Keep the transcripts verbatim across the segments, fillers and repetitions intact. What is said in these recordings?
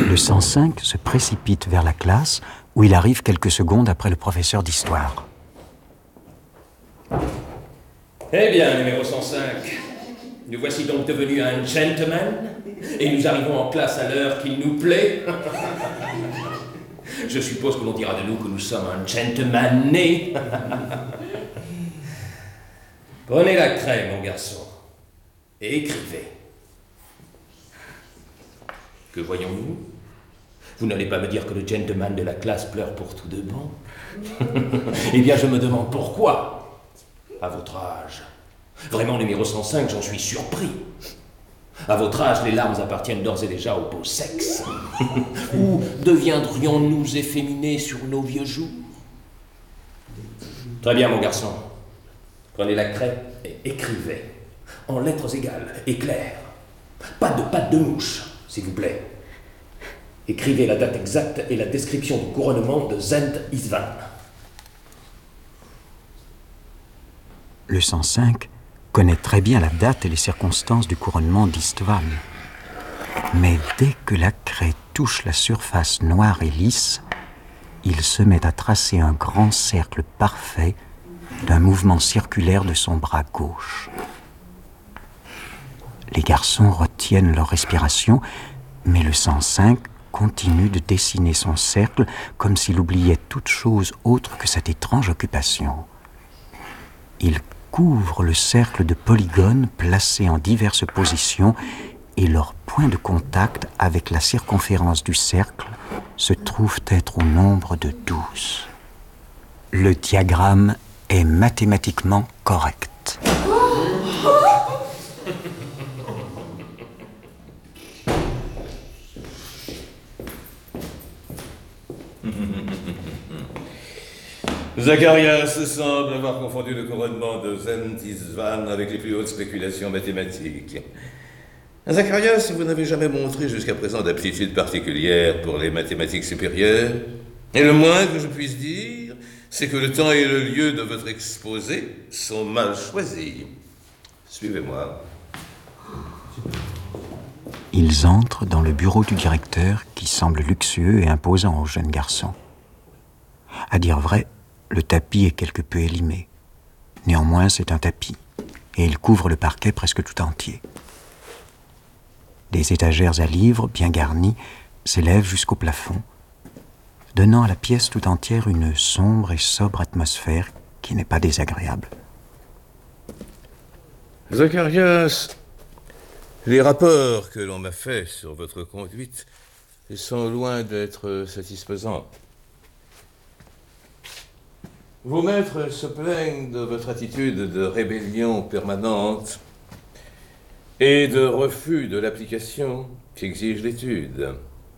Le cent cinq se précipite vers la classe où il arrive quelques secondes après le professeur d'histoire. Eh bien, numéro cent cinq, nous voici donc devenus un gentleman et nous arrivons en classe à l'heure qu'il nous plaît. Je suppose que l'on dira de nous que nous sommes un gentleman né. Prenez la craie, mon garçon, et écrivez. Que voyons-nous? Vous n'allez pas me dire que le gentleman de la classe pleure pour tout de bon? Eh bien, je me demande pourquoi, à votre âge. Vraiment, numéro cent cinq, j'en suis surpris. À votre âge, les larmes appartiennent d'ores et déjà au beau sexe. Ou deviendrions-nous efféminés sur nos vieux jours? Très bien, mon garçon. Prenez la craie et écrivez, en lettres égales et claires. Pas de pattes de mouche, s'il vous plaît. Écrivez la date exacte et la description du couronnement de Zend Isvan. Le cent cinq connaît très bien la date et les circonstances du couronnement d'Istvan. Mais dès que la craie touche la surface noire et lisse, il se met à tracer un grand cercle parfait d'un mouvement circulaire de son bras gauche. Les garçons retiennent leur respiration, mais le cent cinq continue de dessiner son cercle comme s'il oubliait toute chose autre que cette étrange occupation. Il couvre le cercle de polygones placés en diverses positions et leur point de contact avec la circonférence du cercle se trouve être au nombre de douze. Le diagramme est mathématiquement correct. Zacharias semble avoir confondu le couronnement de Zend Isvan avec les plus hautes spéculations mathématiques. Zacharias, vous n'avez jamais montré jusqu'à présent d'aptitude particulière pour les mathématiques supérieures. Et le moins que je puisse dire, c'est que le temps et le lieu de votre exposé sont mal choisis. Suivez-moi. Ils entrent dans le bureau du directeur qui semble luxueux et imposant au jeune garçon. À dire vrai, le tapis est quelque peu élimé. Néanmoins, c'est un tapis, et il couvre le parquet presque tout entier. Des étagères à livres, bien garnies, s'élèvent jusqu'au plafond, donnant à la pièce tout entière une sombre et sobre atmosphère qui n'est pas désagréable. Zacharias, les rapports que l'on m'a faits sur votre conduite sont loin d'être satisfaisants. Vos maîtres se plaignent de votre attitude de rébellion permanente et de refus de l'application qu'exige l'étude.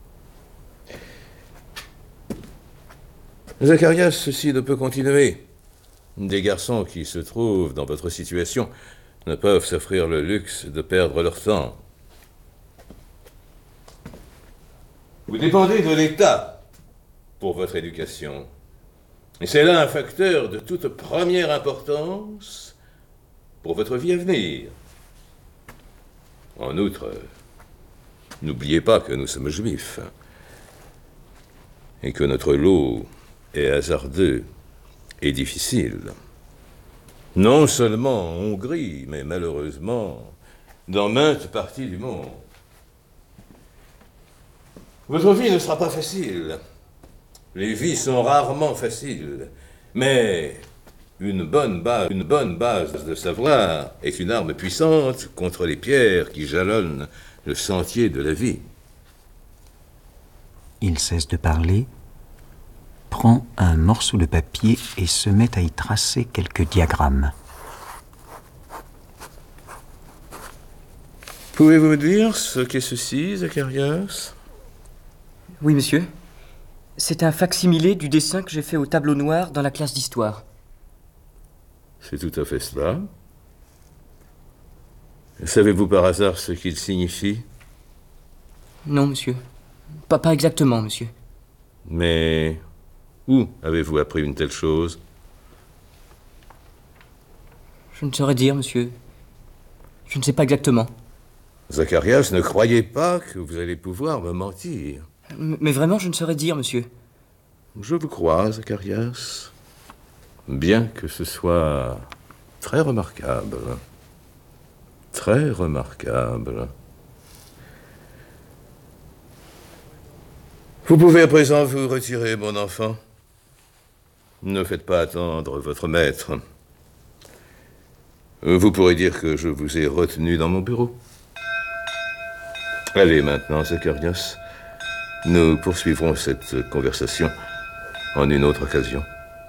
Zacharias, ceci ne peut continuer. Des garçons qui se trouvent dans votre situation ne peuvent s'offrir le luxe de perdre leur temps. Vous dépendez de l'État pour votre éducation. Et c'est là un facteur de toute première importance pour votre vie à venir. En outre, n'oubliez pas que nous sommes juifs et que notre lot est hasardeux et difficile. Non seulement en Hongrie, mais malheureusement dans maintes parties du monde. Votre vie ne sera pas facile. Les vies sont rarement faciles, mais une bonne base, une bonne base de savoir est une arme puissante contre les pierres qui jalonnent le sentier de la vie. Il cesse de parler, prend un morceau de papier et se met à y tracer quelques diagrammes. Pouvez-vous me dire ce qu'est ceci, Zacharias? Oui, monsieur. C'est un fac-similé du dessin que j'ai fait au tableau noir dans la classe d'histoire. C'est tout à fait cela. Savez-vous par hasard ce qu'il signifie? Non, monsieur. Pas, pas exactement, monsieur. Mais où avez-vous appris une telle chose? Je ne saurais dire, monsieur. Je ne sais pas exactement. Zacharias, ne croyez pas que vous allez pouvoir me mentir. Mais vraiment, je ne saurais dire, monsieur. Je vous crois, Zacharias. Bien que ce soit très remarquable. Très remarquable. Vous pouvez à présent vous retirer, mon enfant. Ne faites pas attendre votre maître. Vous pourrez dire que je vous ai retenu dans mon bureau. Allez maintenant, Zacharias. Nous poursuivrons cette conversation en une autre occasion.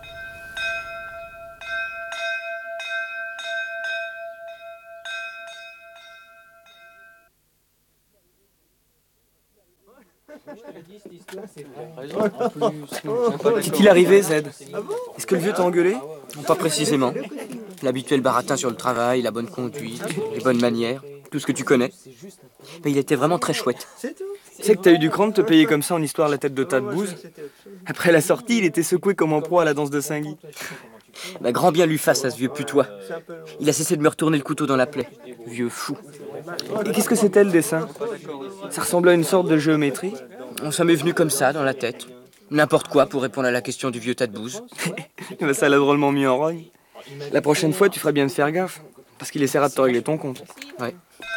Qu'est-il arrivé, Z? Est-ce que le vieux t'a engueulé? Pas précisément. L'habituel baratin sur le travail, la bonne conduite, les bonnes manières, tout ce que tu connais. Mais il était vraiment très chouette. Tu sais que t'as eu du cran de te payer comme ça en histoire la tête de tas de bouse? Après la sortie, il était secoué comme en proie à la danse de Saint-Guy. Bah, grand bien lui fasse à ce vieux putois. Il a cessé de me retourner le couteau dans la plaie. Vieux fou. Et qu'est-ce que c'était le dessin? Ça ressemblait à une sorte de géométrie? Ça m'est venu comme ça, dans la tête. N'importe quoi pour répondre à la question du vieux tas de bouse. Bah, ça l'a drôlement mis en rogne. La prochaine fois, tu feras bien de faire gaffe. Parce qu'il essaiera de te régler ton compte. Ouais.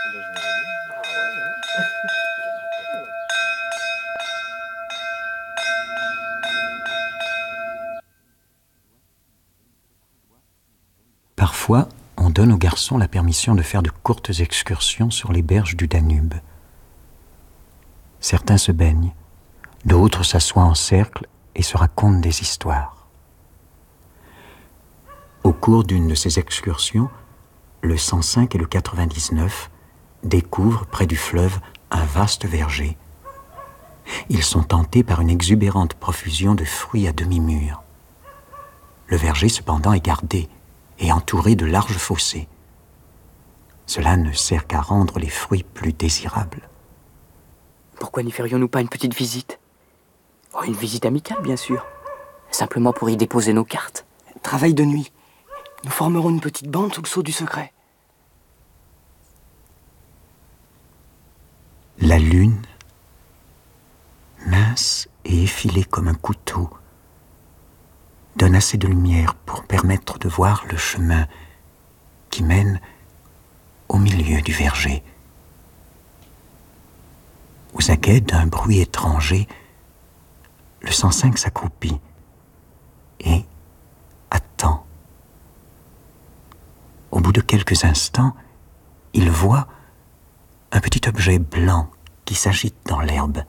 Parfois, on donne aux garçons la permission de faire de courtes excursions sur les berges du Danube. Certains se baignent, d'autres s'assoient en cercle et se racontent des histoires. Au cours d'une de ces excursions, le cent cinq et le quatre-vingt-dix-neuf découvrent près du fleuve un vaste verger. Ils sont tentés par une exubérante profusion de fruits à demi-mûrs. Le verger, cependant, est gardé et entouré de larges fossés. Cela ne sert qu'à rendre les fruits plus désirables. Pourquoi n'y ferions-nous pas une petite visite? Oh, une visite amicale, bien sûr. Simplement pour y déposer nos cartes. Travail de nuit. Nous formerons une petite bande sous le sceau du secret. La lune, mince et effilée comme un couteau, donne assez de lumière pour permettre de voir le chemin qui mène au milieu du verger. Aux aguets d'un bruit étranger, le cent cinq s'accroupit et attend. Au bout de quelques instants, il voit un petit objet blanc qui s'agite dans l'herbe.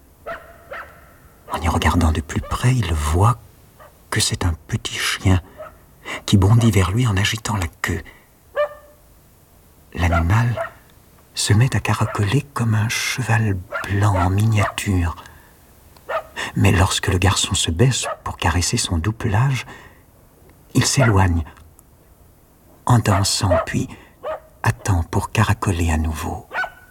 En y regardant de plus près, il voit que c'est un petit chien qui bondit vers lui en agitant la queue. L'animal se met à caracoler comme un cheval blanc en miniature. Mais lorsque le garçon se baisse pour caresser son doux pelage, il s'éloigne en dansant, puis attend pour caracoler à nouveau.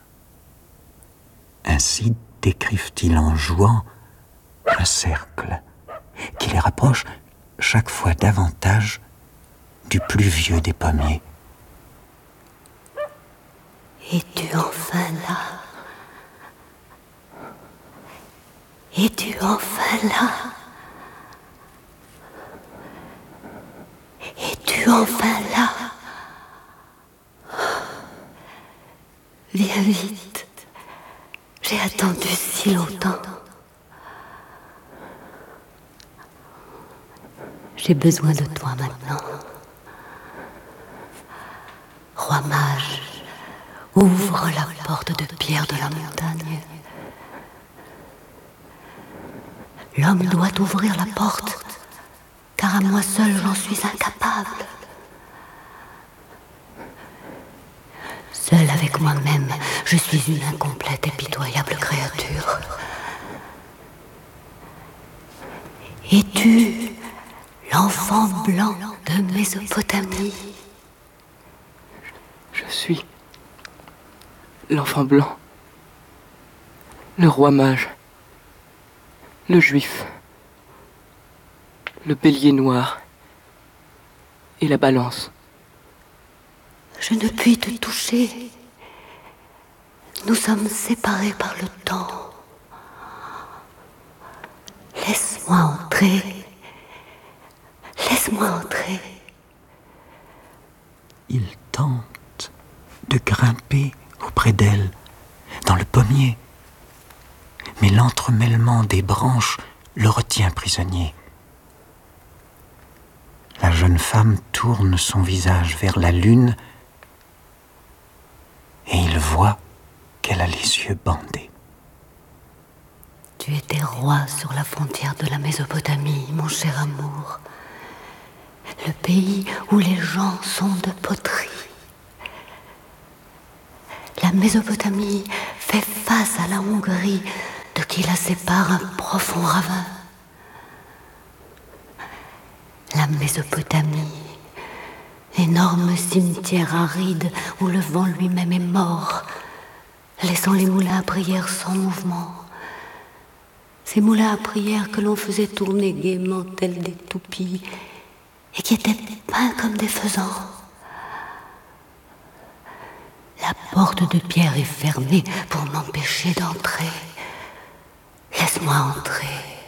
Ainsi décrivent-ils en jouant un cercle qui les rapproche chaque fois davantage du plus vieux des pommiers. Es-tu enfin là? Es-tu enfin là? Es-tu enfin là? Viens vite. J'ai attendu si longtemps. J'ai besoin de toi maintenant. Roi mage, ouvre la porte de pierre de la montagne. L'homme doit ouvrir la porte, car à moi seul j'en suis incapable. Seul avec moi-même, je suis une incomplète et pitoyable créature. Es-tu l'enfant blanc de Mésopotamie? Je suis l'enfant blanc, le roi mage, le juif, le bélier noir et la balance. Je ne puis te toucher. Nous sommes séparés par le temps. Laisse-moi entrer. Laisse-moi entrer. Il tente de grimper auprès d'elle, dans le pommier. Mais l'entremêlement des branches le retient prisonnier. La jeune femme tourne son visage vers la lune et il voit qu'elle a les yeux bandés. Tu étais roi sur la frontière de la Mésopotamie, mon cher amour. Le pays où les gens sont de poterie. La Mésopotamie fait face à la Hongrie, de qui la sépare un profond ravin. La Mésopotamie, énorme cimetière aride où le vent lui-même est mort, laissant les moulins à prière sans mouvement. Ces moulins à prière que l'on faisait tourner gaiement tels des toupies et qui étaient peints comme des faisans. La porte de pierre est fermée pour m'empêcher d'entrer. Laisse-moi entrer.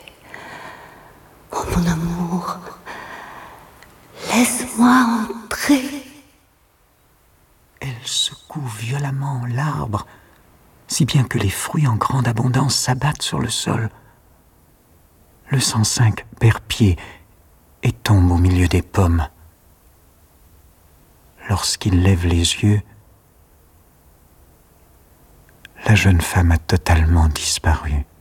Oh mon amour, laisse-moi entrer. Elle secoue violemment l'arbre, si bien que les fruits en grande abondance s'abattent sur le sol. Le cent cinq perd pied et tombe au milieu des pommes. Lorsqu'il lève les yeux, la jeune femme a totalement disparu.